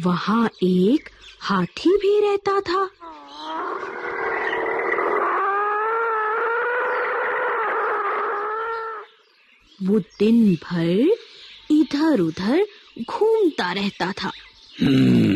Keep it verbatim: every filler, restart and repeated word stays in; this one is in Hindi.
वहाँ एक हाथी भी रहता था। वो दिन भर इधर-उधर घूमता रहता था।